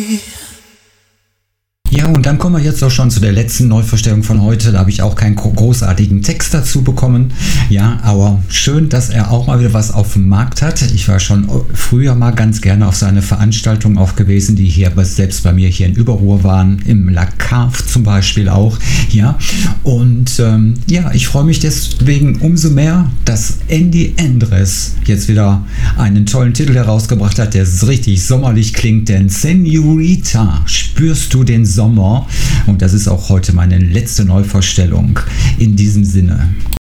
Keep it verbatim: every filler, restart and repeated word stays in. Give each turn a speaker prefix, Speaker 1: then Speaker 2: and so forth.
Speaker 1: Ja, und dann kommen wir jetzt auch schon zu der letzten Neuvorstellung von heute. Da habe ich auch keinen großartigen Text dazu bekommen. Ja, aber schön, dass er auch mal wieder was auf dem Markt hat. Ich war schon früher mal ganz gerne auf seine Veranstaltungen auch gewesen, die hier selbst bei mir hier in Überruhr waren, im La Cave zum Beispiel auch. Ja, und ähm, ja, ich freue mich deswegen umso mehr, dass Andy Andres jetzt wieder einen tollen Titel herausgebracht hat, der richtig sommerlich klingt, denn Senorita, spürst du den Sommer? Und das ist auch heute meine letzte Neuvorstellung in diesem Sinne.